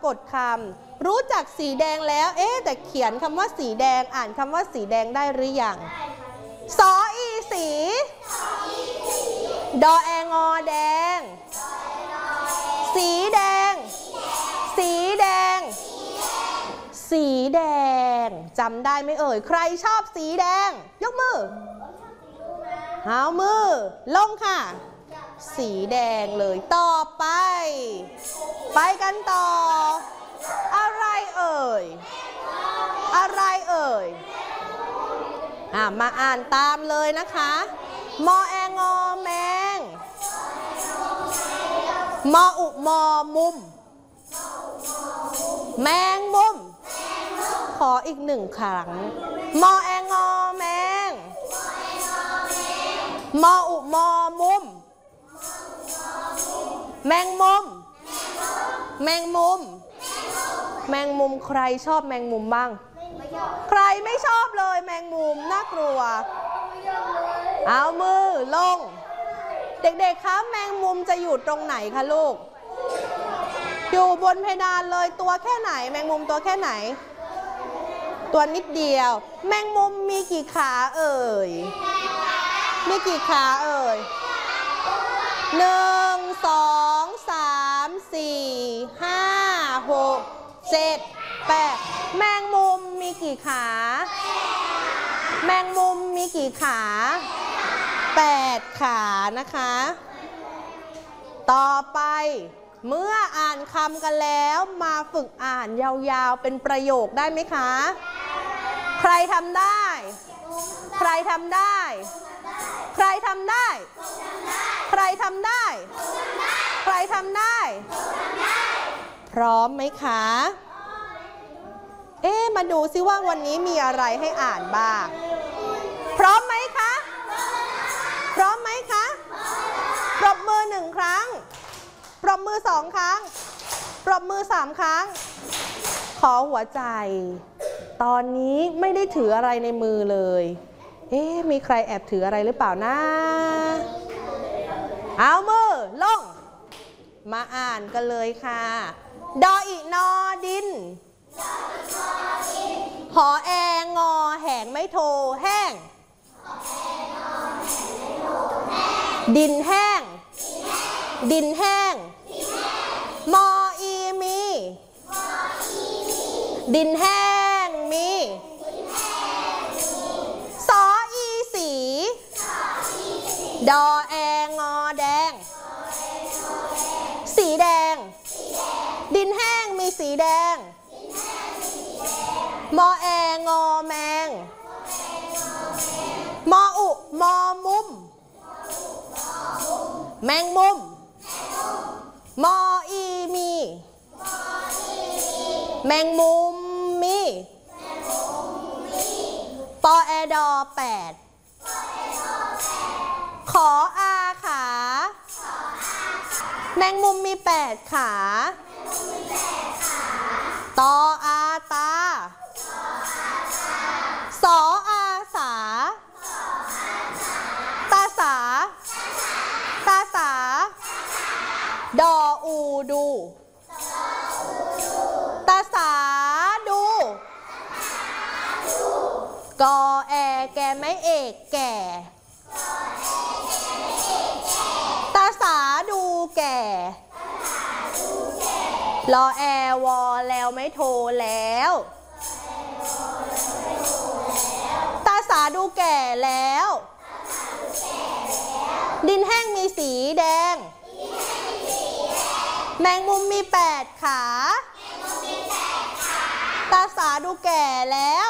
กฏคำรู้จักสีแดงแล้วแต่เขียนคำว่าสีแดงอ่านคำว่าสีแดงได้หรือยังสออีสีดอแองอแดงสีแดงสีแดงสีแดงจำได้ไหมเอ่ยใครชอบสีแดงยกมือเอามือลงค่ะสีแดงเลยต่อไปไปกันต่ออะไรเอ่ยอะไรเอ่ยมาอ่านตามเลยนะคะมอแองอแมงมออุมอมุมแมงมุมขออีกหนึ่งครั้งมอแองอแมงมออุมอมุมแมงมุมแมงมุมแมงมุมใครชอบแมงมุมบ้างใครไม่ชอบเลยแมงมุมน่ากลัวเอามือลงเด็กๆคะแมงมุมจะอยู่ตรงไหนคะลูกอยู่บนเพดานเลยตัวแค่ไหนแมงมุมตัวแค่ไหนตัวนิดเดียวแมงมุมมีกี่ขาเอ่ยมีกี่ขาเอ่ย1 2 3 4 5 6 7 8แมงมุมมีกี่ขาแมงมุมมีกี่ขา8ขานะคะต่อไปเมื่ออ่านคำกันแล้วมาฝึกอ่านยาวๆเป็นประโยคได้ไหมคะใครทำได้ใครทำได้ใครทำได้ใครทำได้ใครทำได้พร้อมไหมคะมาดูซิว่าวันนี้มีอะไรให้อ่านบ้างพร้อมไหมคะพร้อมไหมคะปรบมือ1 ครั้งปรบมือ2 ครั้งปรบมือ3 ครั้งขอหัวใจตอนนี้ไม่ได้ถืออะไรในมือเลยมีใครแอบถืออะไรหรือเปล่านะเอามือลงมาอ่านกันเลยค่ะดออินอดินหอแองอแหงไม่โทแห้งดินแห้งดินแห้งมออีมีดินแห้งมีสออีสีดอแองอแดงสีแดงดินแห้งมีสีแดงมอแองอแมงมออุมอมุมแมงมุมมออีมีแมงมุมมีปอแอดอ8ขออาขาแมงมุมมี8ขาตออาตาสออาสาตาสาตาสาดออูดูตาสาดูกอแอแกไม่เอกแก่ตาสาดูแก่รอแอวอแล้วไม่โทแล้วตาสาดูแก่แล้วดินแห้งมีสีแดงแมงมุมมี8ขาตาสาดูแก่แล้ว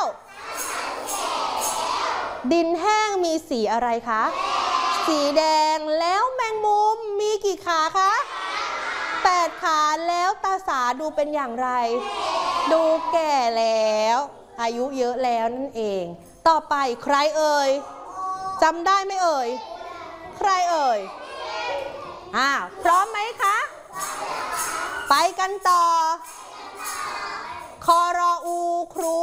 ดินแห้งมีสีอะไรคะสีแดงแล้วแมงมุมมีกี่ขาคะ8ขาแล้วตาสาดูเป็นอย่างไรดูแก่แล้วอายุเยอะแล้วนั่นเองต่อไปใครเอ่ยจำได้ไหมเอ่ยใครเอ่ยพร้อมไหมคะไปกันต่อคอรออูครู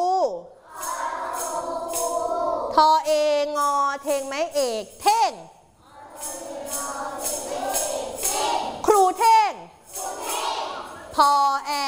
ทอเองอเทงไม้เอกเท่งครูเท่งพอแอ